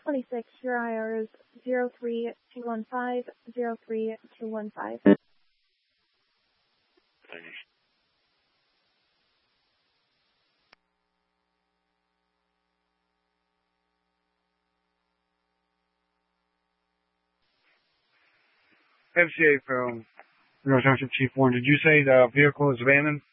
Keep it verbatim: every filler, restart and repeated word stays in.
twenty-six, your I R is zero three two one five, zero three two one five. M C A from Monroe Township Chief Warren. Did you say the vehicle is abandoned?